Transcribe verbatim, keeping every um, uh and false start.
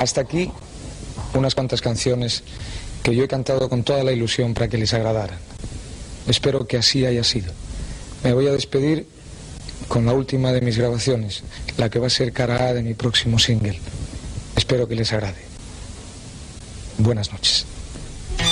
Hasta aquí unas cuantas canciones que yo he cantado con toda la ilusión para que les agradaran. Espero que así haya sido. Me voy a despedir con la última de mis grabaciones, la que va a ser cara A de mi próximo single. Espero que les agrade. Buenas noches.